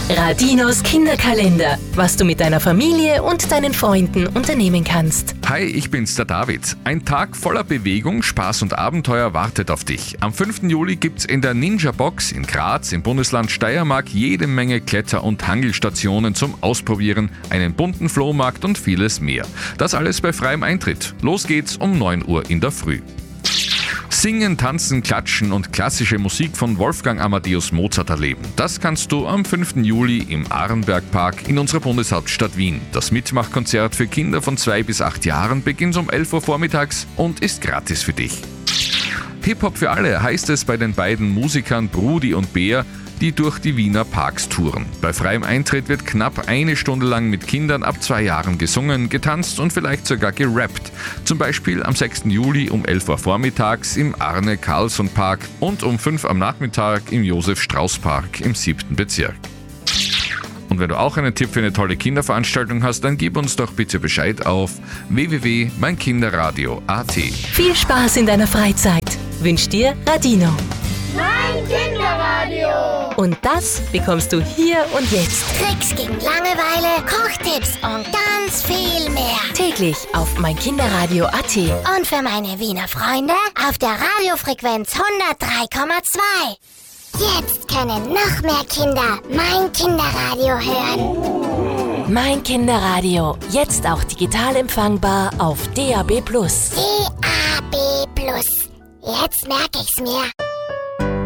Radinos Kinderkalender, was du mit deiner Familie und deinen Freunden unternehmen kannst. Hi, ich bin's, der David. Ein Tag voller Bewegung, Spaß und Abenteuer wartet auf dich. Am 5. Juli gibt's in der Ninja Box in Graz im Bundesland Steiermark jede Menge Kletter- und Hangelstationen zum Ausprobieren, einen bunten Flohmarkt und vieles mehr. Das alles bei freiem Eintritt. Los geht's um 9 Uhr in der Früh. Singen, tanzen, klatschen und klassische Musik von Wolfgang Amadeus Mozart erleben. Das kannst du am 5. Juli im Arenbergpark in unserer Bundeshauptstadt Wien. Das Mitmachkonzert für Kinder von 2 bis 8 Jahren beginnt um 11 Uhr vormittags und ist gratis für dich. Hip-Hop für alle heißt es bei den beiden Musikern Brudi und Bär, die durch die Wiener Parks touren. Bei freiem Eintritt wird knapp 1 Stunde lang mit Kindern ab 2 Jahren gesungen, getanzt und vielleicht sogar gerappt. Zum Beispiel am 6. Juli um 11 Uhr vormittags im Arne-Carlsson-Park und um 5 am Nachmittag im Josef-Strauß-Park im 7. Bezirk. Und wenn du auch einen Tipp für eine tolle Kinderveranstaltung hast, dann gib uns doch bitte Bescheid auf www.meinkinderradio.at. Viel Spaß in deiner Freizeit wünscht dir Radino. Mein Kinderradio! Und das bekommst du hier und jetzt. Tricks gegen Langeweile, Kochtipps und ganz viel mehr. Täglich auf meinkinderradio.at. Und für meine Wiener Freunde auf der Radiofrequenz 103,2. Jetzt können noch mehr Kinder Mein Kinderradio hören. Mein Kinderradio, jetzt auch digital empfangbar auf DAB+. DAB+. Jetzt merke ich's mir.